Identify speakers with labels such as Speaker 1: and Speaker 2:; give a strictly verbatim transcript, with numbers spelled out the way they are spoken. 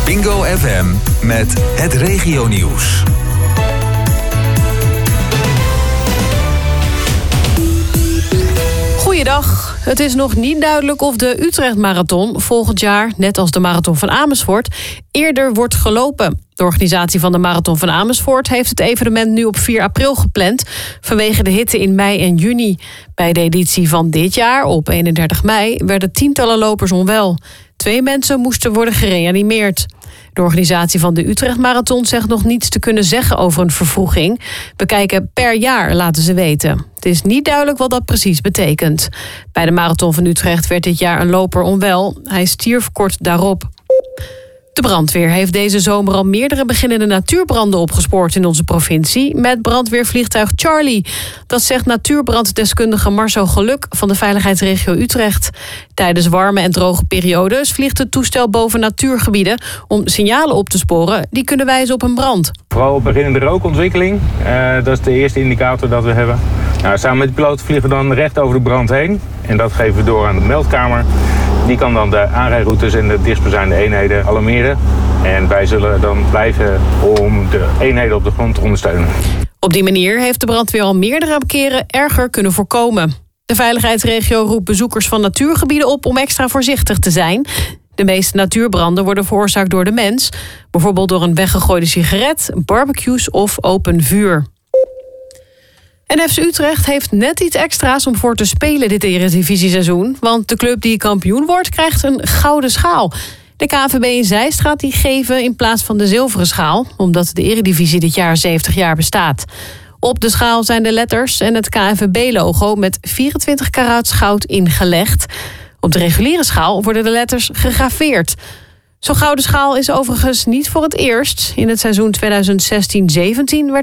Speaker 1: Bingo F M met het regionieuws.
Speaker 2: Goeiedag. Het is nog niet duidelijk of de Utrecht Marathon volgend jaar, net als de Marathon van Amersfoort, eerder wordt gelopen. De organisatie van de Marathon van Amersfoort heeft het evenement nu op vier april gepland, vanwege de hitte in mei en juni. Bij de editie van dit jaar, op eenendertig mei, werden tientallen lopers onwel. Twee mensen moesten worden gereanimeerd. De organisatie van de Utrecht Marathon zegt nog niets te kunnen zeggen over een vervroeging. We kijken per jaar, laten ze weten. Het is niet duidelijk wat dat precies betekent. Bij de Marathon van Utrecht werd dit jaar een loper onwel. Hij stierf kort daarop. De brandweer heeft deze zomer al meerdere beginnende natuurbranden opgespoord in onze provincie met brandweervliegtuig Charlie. Dat zegt natuurbranddeskundige Marcel Geluk van de Veiligheidsregio Utrecht. Tijdens warme en droge periodes vliegt het toestel boven natuurgebieden om signalen op te sporen die kunnen wijzen op een brand.
Speaker 3: Vooral op beginnende rookontwikkeling, uh, dat is de eerste indicator dat we hebben. Nou, samen met de piloot vliegen we dan recht over de brand heen en dat geven we door aan de meldkamer. Die kan dan de aanrijroutes en de dichtstbijzijnde eenheden alarmeren. En wij zullen dan blijven om de eenheden op de grond te ondersteunen.
Speaker 2: Op die manier heeft de brandweer al meerdere keren erger kunnen voorkomen. De veiligheidsregio roept bezoekers van natuurgebieden op om extra voorzichtig te zijn. De meeste natuurbranden worden veroorzaakt door de mens. Bijvoorbeeld door een weggegooide sigaret, barbecues of open vuur. En F C Utrecht heeft net iets extra's om voor te spelen dit Eredivisie-seizoen. Want de club die kampioen wordt, krijgt een gouden schaal. De K N V B in Zeist gaat die geven in plaats van de zilveren schaal, omdat de Eredivisie dit jaar zeventig jaar bestaat. Op de schaal zijn de letters en het K N V B-logo met vierentwintig karaats goud ingelegd. Op de reguliere schaal worden de letters gegraveerd. Zo'n gouden schaal is overigens niet voor het eerst. In het seizoen tweeduizend zestien zeventien werd